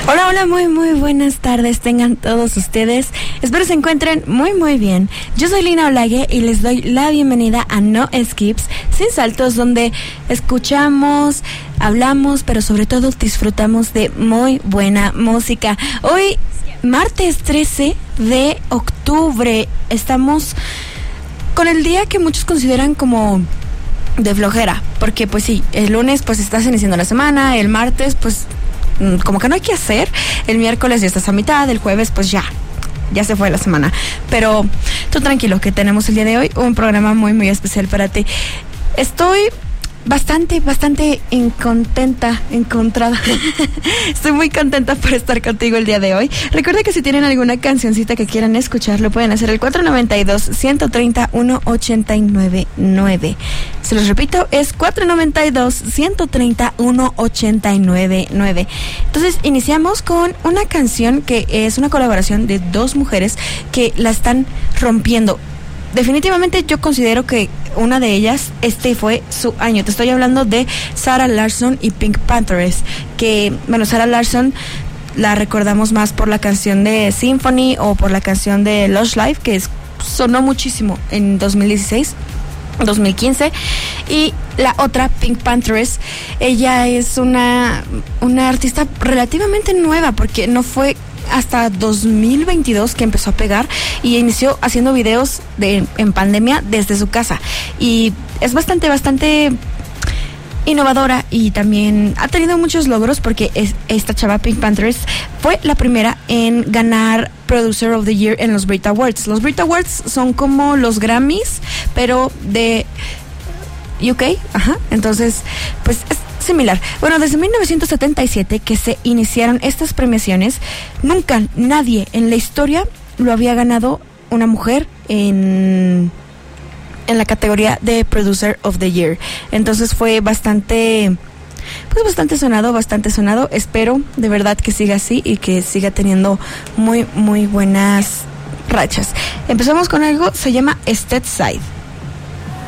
Hola, hola, muy buenas tardes tengan todos ustedes. Espero se encuentren muy bien. Yo soy Lina Olague y les doy la bienvenida a No Skips, sin saltos, donde escuchamos, hablamos, pero sobre todo disfrutamos de muy buena música. Hoy, martes 13 de octubre, estamos con el día que muchos consideran como de flojera, porque pues sí, el lunes pues estás iniciando la semana, el martes pues como que no hay que hacer, el miércoles ya estás a mitad, el jueves pues ya se fue la semana, pero tú tranquilo que tenemos el día de hoy un programa muy especial para ti. Estoy bastante encontrada. Estoy muy contenta por estar contigo el día de hoy. Recuerda que si tienen alguna cancioncita que quieran escuchar, lo pueden hacer al 492-130-1899. Se los repito, es 492-130-1899. Entonces, iniciamos con una canción que es una colaboración de dos mujeres que la están rompiendo. Definitivamente yo considero que una de ellas, este fue su año. Te estoy hablando de Sarah Larsson y Pink Panthers, que, bueno, Sarah Larsson la recordamos más por la canción de Symphony o por la canción de Lush Life, que sonó muchísimo en 2015, y la otra, Pink Panthers, ella es una artista relativamente nueva, porque no fue hasta 2022 que empezó a pegar y inició haciendo videos en pandemia desde su casa, y es bastante innovadora, y también ha tenido muchos logros, porque esta chava Pink Panthers fue la primera en ganar Producer of the Year en los Brit Awards. Los Brit Awards son como los Grammys, pero de UK, entonces pues es similar. Bueno, desde 1977 que se iniciaron estas premiaciones, nunca nadie en la historia lo había ganado una mujer en la categoría de Producer of the Year. Entonces fue bastante sonado. Espero de verdad que siga así y que siga teniendo muy buenas rachas. Empezamos con algo, se llama State Side.